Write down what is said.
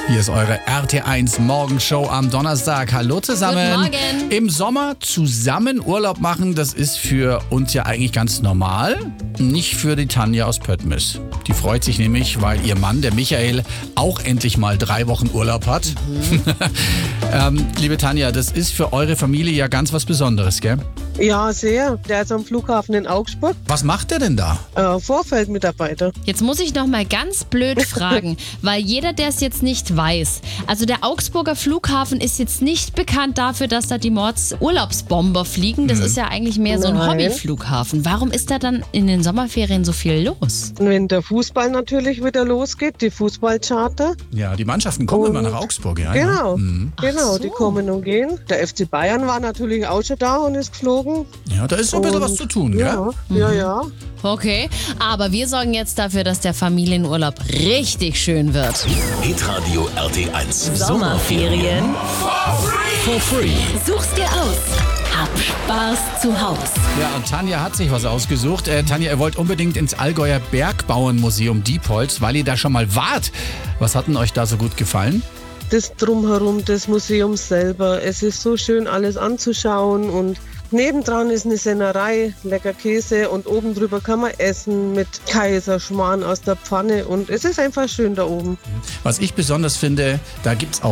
Hier ist eure RT1 Morgenshow am Donnerstag. Hallo zusammen. Guten Morgen. Im Sommer zusammen Urlaub machen, das ist für uns ja eigentlich ganz normal. Nicht für die Tanja aus Pöttmis. Die freut sich nämlich, weil ihr Mann, der Michael, auch endlich mal 3 Wochen Urlaub hat. Liebe Tanja, das ist für eure Familie ja ganz was Besonderes, gell? Ja, sehr. Der ist am Flughafen in Augsburg, Was macht der denn da? Vorfeldmitarbeiter. Jetzt muss ich noch mal ganz blöd fragen, weil jeder, der es jetzt nicht weiß. Also der Augsburger Flughafen ist jetzt nicht bekannt dafür, dass da die Mordsurlaubsbomber fliegen. Das ist ja eigentlich mehr so ein Nein. Hobbyflughafen. Warum ist da dann in den Sommerferien so viel los? Und wenn der Fußball natürlich wieder losgeht, die Fußballcharter. Ja, die Mannschaften kommen immer nach Augsburg, ja? Genau, Ja. Mhm. genau, so. die kommen und gehen. Der FC Bayern war natürlich auch schon da und ist geflogen. Ja, da ist so ein bisschen was zu tun, gell? Ja. Okay, aber wir sorgen jetzt dafür, dass der Familienurlaub richtig schön wird. Hitradio RT1. Sommerferien. For free. Such's dir aus. Hab Spaß zu Haus. Ja, und Tanja hat sich was ausgesucht. Tanja, ihr wollt unbedingt ins Allgäuer Bergbauernmuseum Diepholz, weil ihr da schon mal wart. Was hat denn euch da so gut gefallen? Das Drumherum des Museums selber. Es ist so schön, alles anzuschauen und nebendran ist eine Sennerei, lecker Käse und oben drüber kann man essen mit Kaiserschmarrn aus der Pfanne und es ist einfach schön da oben. Was ich besonders finde, da gibt's auch